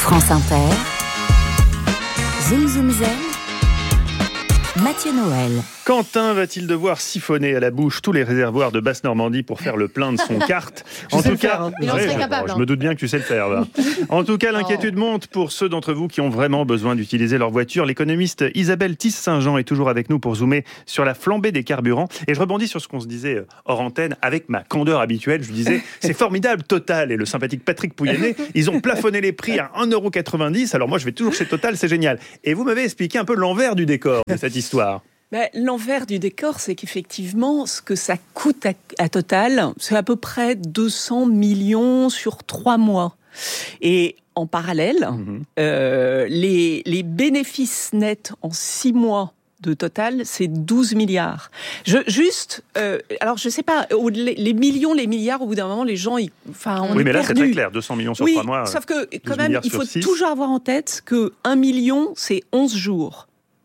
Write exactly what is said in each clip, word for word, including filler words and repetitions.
France Inter, Zoom Zoom Zen, Mathieu Noël. Quentin va-t-il devoir siphonner à la bouche tous les réservoirs de Basse-Normandie pour faire le plein de son kart ? Je En sais tout le cas, faire, hein. Il en ouais, serait je, capable, je hein. me doute bien que tu sais le faire. Là. En tout cas, l'inquiétude monte pour ceux d'entre vous qui ont vraiment besoin d'utiliser leur voiture. L'économiste Isabelle Tisse-Saint-Jean est toujours avec nous pour zoomer sur la flambée des carburants. Et je rebondis sur ce qu'on se disait hors antenne avec ma candeur habituelle. Je lui disais, c'est formidable, Total et le sympathique Patrick Pouyanné, ils ont plafonné les prix à un euro quatre-vingt-dix. Alors moi, je vais toujours chez Total, c'est génial. Et vous m'avez expliqué un peu l'envers du décor de cette histoire. Ben, l'envers du décor, c'est qu'effectivement, ce que ça coûte à, à Total, c'est à peu près deux cents millions sur trois mois. Et en parallèle, mmh. euh, les, les bénéfices nets en six mois de Total, c'est douze milliards. Je, juste, euh, alors je sais pas, les millions, les milliards, au bout d'un moment, les gens, ils, enfin, on oui, est mais là, perdu. c'est très clair, deux cents millions sur oui, trois mois. Sauf que, quand même, il faut toujours avoir en tête que un million, c'est onze jours.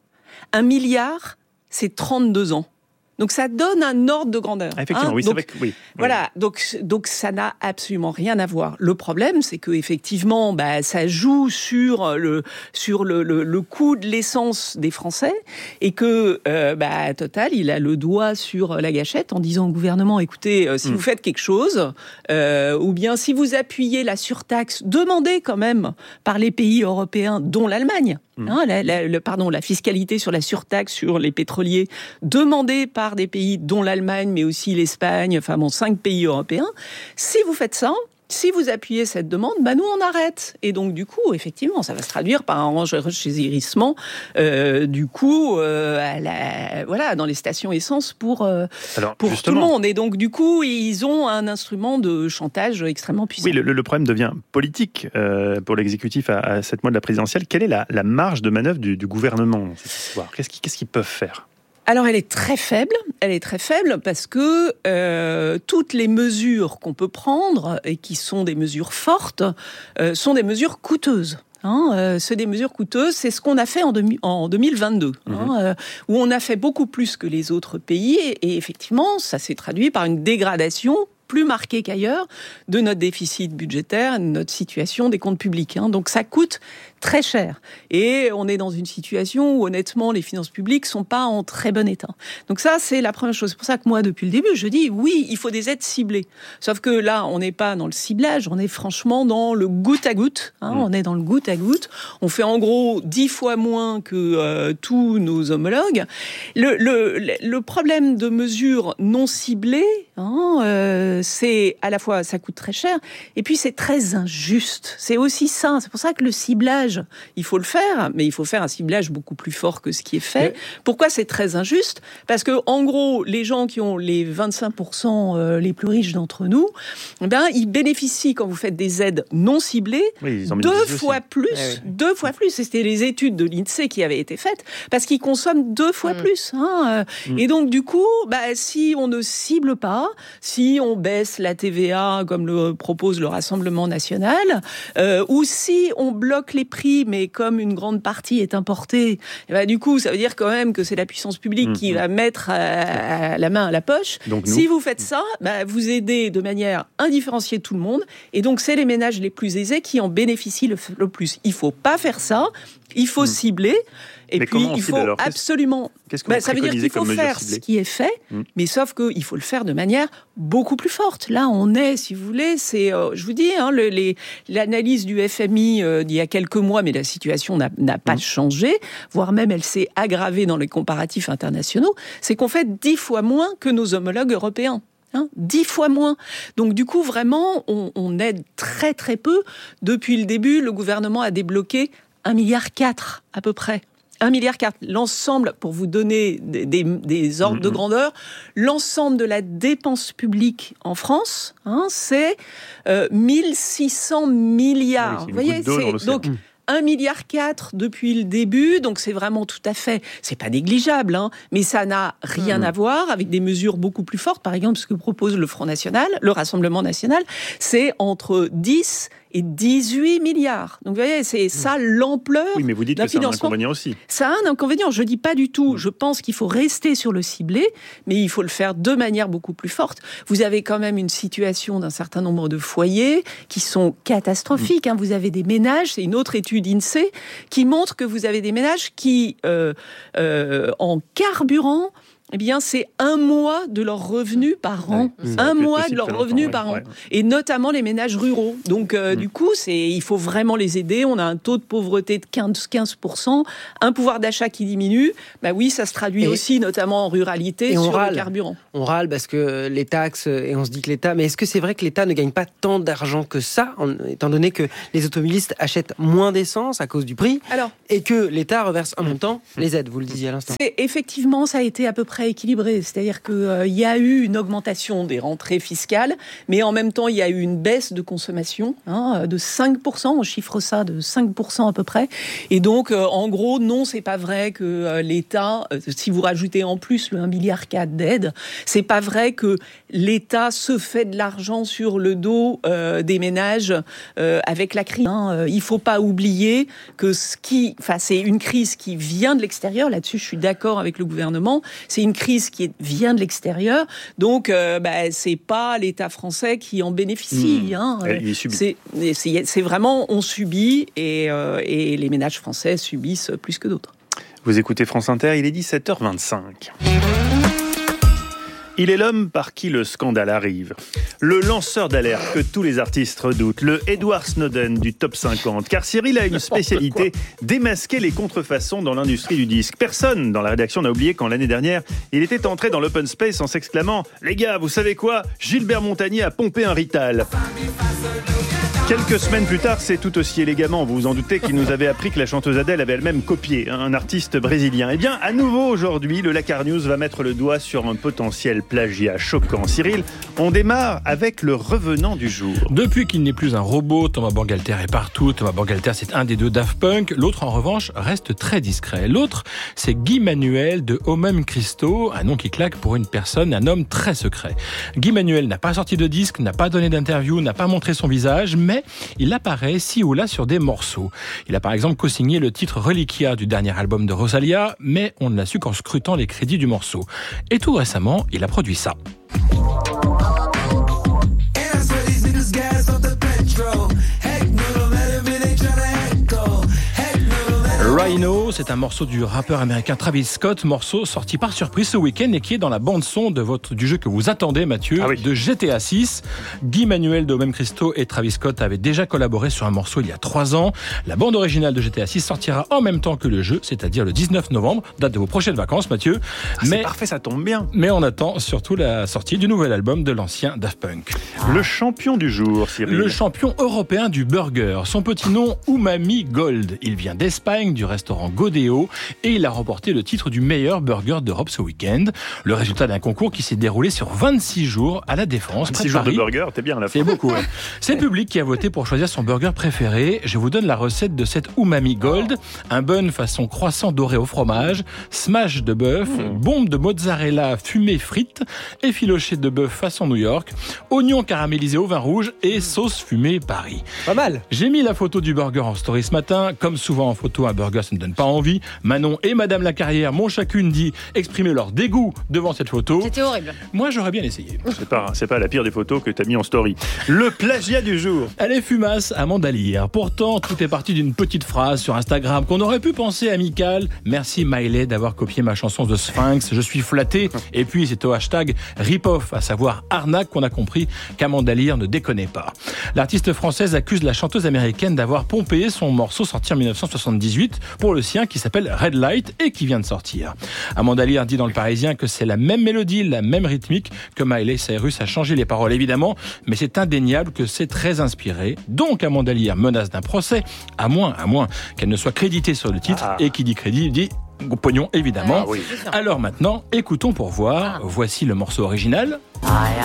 Un milliard, c'est trente-deux ans. Donc ça donne un ordre de grandeur. Ah, effectivement, hein oui, donc, c'est vrai que oui. Voilà, donc, donc ça n'a absolument rien à voir. Le problème, c'est qu'effectivement, bah, ça joue sur le, sur le, le, le coût de l'essence des Français et que euh, bah, Total, il a le doigt sur la gâchette en disant au gouvernement, écoutez, euh, si mm. vous faites quelque chose, euh, ou bien si vous appuyez la surtaxe, demandez quand même par les pays européens, dont l'Allemagne, mm. hein, la, la, le, pardon, la fiscalité sur la surtaxe sur les pétroliers, demandez par des pays dont l'Allemagne, mais aussi l'Espagne, enfin bon, cinq pays européens. Si vous faites ça, si vous appuyez cette demande, bah nous on arrête. Et donc du coup, effectivement, ça va se traduire par un renchérissement euh, du coup, euh, à la, voilà, dans les stations essence pour euh, Alors, pour tout le monde. Et donc du coup, ils ont un instrument de chantage extrêmement puissant. Oui, le, le problème devient politique euh, pour l'exécutif à, à sept mois de la présidentielle. Quelle est la, la marge de manœuvre du, du gouvernement dans cette histoire ? Qu'est-ce qu'ils, qu'est-ce qu'ils peuvent faire ? Alors, elle est très faible. Elle est très faible parce que euh, toutes les mesures qu'on peut prendre et qui sont des mesures fortes euh, sont des mesures coûteuses. Hein, euh, c'est des mesures coûteuses. C'est ce qu'on a fait en, demi, en deux mille vingt-deux, mmh. hein, euh, où on a fait beaucoup plus que les autres pays. Et, et effectivement, ça s'est traduit par une dégradation plus marquée qu'ailleurs de notre déficit budgétaire, de notre situation des comptes publics. Hein. Donc ça coûte très cher. Et on est dans une situation où, honnêtement, les finances publiques sont pas en très bon état. Donc ça, c'est la première chose. C'est pour ça que moi, depuis le début, je dis, oui, il faut des aides ciblées. Sauf que là, on n'est pas dans le ciblage, on est franchement dans le goutte à goutte. Hein. Mmh. On est dans le goutte à goutte. On fait en gros dix fois moins que euh, tous nos homologues. Le, le, le problème de mesures non ciblées, hein, euh, c'est à la fois, ça coûte très cher, et puis c'est très injuste. C'est aussi ça. C'est pour ça que le ciblage, il faut le faire, mais il faut faire un ciblage beaucoup plus fort que ce qui est fait. Oui. Pourquoi c'est très injuste ? Parce que, en gros, les gens qui ont les vingt-cinq pour cent les plus riches d'entre nous, eh ben, ils bénéficient, quand vous faites des aides non ciblées, oui, deux fois aussi. plus, oui, oui. deux fois plus. C'était les études de l'INSEE qui avaient été faites, parce qu'ils consomment deux fois mmh. plus. Hein. Mmh. Et donc, du coup, bah, si on ne cible pas, si on baisse la T V A, comme le propose le Rassemblement national, euh, ou si on bloque les prix, mais comme une grande partie est importée, et ben du coup, ça veut dire quand même que c'est la puissance publique mmh. qui va mettre à, à la main à la poche. Donc si vous faites ça, bah, vous aidez de manière indifférenciée tout le monde, et donc c'est les ménages les plus aisés qui en bénéficient le, le plus. Il faut pas faire ça, il faut mmh. cibler. Et mais puis, il faut alors, absolument... Qu'est-ce que bah, ça veut dire qu'il faut faire ciblée. ce qui est fait, mmh. mais sauf qu'il faut le faire de manière beaucoup plus forte. Là, on est, si vous voulez, c'est... Euh, je vous dis, hein, le, les, l'analyse du F M I euh, d'il y a quelques mois, mais la situation n'a, n'a pas mmh. changé, voire même elle s'est aggravée dans les comparatifs internationaux, c'est qu'on fait dix fois moins que nos homologues européens. Hein, dix fois moins. Donc du coup, vraiment, on, on aide très très peu. Depuis le début, le gouvernement a débloqué un virgule quatre milliard à peu près. un virgule quatre milliard. L'ensemble, pour vous donner des, des, des ordres mmh. de grandeur, l'ensemble de la dépense publique en France, hein, c'est euh, mille six cents milliards. Oui, c'est vous voyez, c'est donc mmh. un virgule quatre milliard depuis le début, donc c'est vraiment tout à fait, c'est pas négligeable, hein, mais ça n'a rien mmh. à voir avec des mesures beaucoup plus fortes. Par exemple, ce que propose le Front National, le Rassemblement National, c'est entre dix et dix-huit milliards. Donc vous voyez, c'est ça l'ampleur. Oui, mais vous dites que c'est un inconvénient aussi. Ça a un inconvénient, je dis pas du tout. Mmh. Je pense qu'il faut rester sur le ciblé, mais il faut le faire de manière beaucoup plus forte. Vous avez quand même une situation d'un certain nombre de foyers qui sont catastrophiques. Mmh. Hein. Vous avez des ménages, c'est une autre étude INSEE qui montre que vous avez des ménages qui, euh, euh, en carburant, eh bien, c'est un mois de leurs revenus par an. Ouais, un mois de leurs revenus par ouais, an. Ouais. Et notamment les ménages ruraux. Donc, euh, mmh. du coup, c'est, il faut vraiment les aider. On a un taux de pauvreté de quinze pour cent, un pouvoir d'achat qui diminue. Bah oui, ça se traduit et aussi, notamment en ruralité, sur râle, le carburant. On râle parce que les taxes, et on se dit que l'État... Mais est-ce que c'est vrai que l'État ne gagne pas tant d'argent que ça, en, étant donné que les automobilistes achètent moins d'essence à cause du prix, alors, et que l'État reverse en même temps les aides, vous le disiez à l'instant. C'est, effectivement, ça a été à peu près équilibré, c'est-à-dire qu'il euh, y a eu une augmentation des rentrées fiscales, mais en même temps il y a eu une baisse de consommation hein, de cinq pour cent, on chiffre ça de cinq pour cent à peu près, et donc euh, en gros non, c'est pas vrai que euh, l'État, euh, si vous rajoutez en plus le un virgule quatre milliard d'aides, c'est pas vrai que l'État se fait de l'argent sur le dos euh, des ménages euh, avec la crise. Hein. Il faut pas oublier que ce qui, enfin c'est une crise qui vient de l'extérieur, là-dessus je suis d'accord avec le gouvernement, c'est une crise qui vient de l'extérieur, donc euh, bah, c'est pas l'État français qui en bénéficie. Mmh. Hein. C'est, c'est, c'est vraiment, on subit et, euh, et les ménages français subissent plus que d'autres. Vous écoutez France Inter, il est dix-sept heures vingt-cinq. Il est l'homme par qui le scandale arrive. Le lanceur d'alerte que tous les artistes redoutent. Le Edward Snowden du top cinquante. Car Cyril a une spécialité, démasquer les contrefaçons dans l'industrie du disque. Personne dans la rédaction n'a oublié qu'en l'année dernière, il était entré dans l'open space en s'exclamant « Les gars, vous savez quoi ? Gilbert Montagnier a pompé un Rital ». Quelques semaines plus tard, c'est tout aussi élégamment, vous vous en doutez, qu'il nous avait appris que la chanteuse Adèle avait elle-même copié un artiste brésilien. Eh bien, à nouveau aujourd'hui, le Lakar News va mettre le doigt sur un potentiel plagiat choquant. Cyril, on démarre avec le revenant du jour. Depuis qu'il n'est plus un robot, Thomas Bangalter est partout. Thomas Bangalter, c'est un des deux Daft Punk. L'autre, en revanche, reste très discret. L'autre, c'est Guy Manuel de Homem Christo, un nom qui claque pour une personne, un homme très secret. Guy Manuel n'a pas sorti de disque, n'a pas donné d'interview, n'a pas montré son visage, mais il apparaît ci ou là sur des morceaux. Il a par exemple co-signé le titre Reliquia du dernier album de Rosalia, mais on ne l'a su qu'en scrutant les crédits du morceau. Et tout récemment, il a produit ça. Rhino, c'est un morceau du rappeur américain Travis Scott, morceau sorti par surprise ce week-end et qui est dans la bande-son de votre, du jeu que vous attendez, Mathieu, ah oui. de G T A six. Guy Manuel de Homem Christo et Travis Scott avaient déjà collaboré sur un morceau il y a trois ans. La bande originale de G T A six sortira en même temps que le jeu, c'est-à-dire le dix-neuf novembre, date de vos prochaines vacances, Mathieu. Ah, mais, c'est parfait, ça tombe bien. Mais on attend surtout la sortie du nouvel album de l'ancien Daft Punk. Le champion du jour, Cyril. Le champion européen du burger. Son petit nom, Umami Gold. Il vient d'Espagne, du restaurant Godeo, et il a remporté le titre du meilleur burger d'Europe ce week-end. Le résultat d'un concours qui s'est déroulé sur vingt-six jours à La Défense. vingt-six jours de burger, t'es bien à la fin. C'est beaucoup, ouais. C'est le public qui a voté pour choisir son burger préféré. Je vous donne la recette de cette Umami Gold. Un bun façon croissant doré au fromage, smash de bœuf, mmh. bombe de mozzarella fumée frite, effiloché de bœuf façon New York, oignons caramélisés au vin rouge et sauce fumée Paris. Pas mal. J'ai mis la photo du burger en story ce matin. Comme souvent en photo, un burger, ça ne donne pas envie. Manon et Madame Lacarrière m'ont chacune dit exprimer leur dégoût devant cette photo. C'était horrible. Moi, j'aurais bien essayé. C'est pas, c'est pas la pire des photos que t'as mis en story. Le plagiat du jour. Elle est fumasse, Amanda Lear. Pourtant, tout est parti d'une petite phrase sur Instagram qu'on aurait pu penser amicale. Merci Miley d'avoir copié ma chanson de Sphinx. Je suis flatté. Et puis, c'est au hashtag rip-off, à savoir arnaque, qu'on a compris qu'Amanda Lear ne déconnait pas. L'artiste française accuse la chanteuse américaine d'avoir pompé son morceau sorti en dix-neuf cent soixante-dix-huit pour le sien qui s'appelle Red Light et qui vient de sortir. Amanda Lear dit dans Le Parisien que c'est la même mélodie, la même rythmique que Miley Cyrus, a changé les paroles évidemment, mais c'est indéniable que c'est très inspiré. Donc Amanda Lear menace d'un procès, à moins, à moins qu'elle ne soit créditée sur le titre, ah. et qui dit crédit dit pognon évidemment. Ah, oui. Alors maintenant, écoutons pour voir. Ah. Voici le morceau original. I